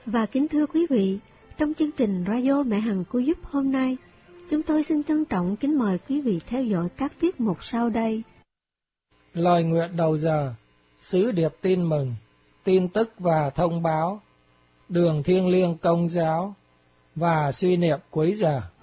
Và kính thưa quý vị, trong chương trình Radio Mẹ Hằng Cứu Giúp hôm nay, chúng tôi xin trân trọng kính mời quý vị theo dõi các tiết mục sau đây. Lời nguyện đầu giờ, sứ điệp tin mừng, tin tức và thông báo, đường thiêng liêng công giáo và suy niệm cuối giờ.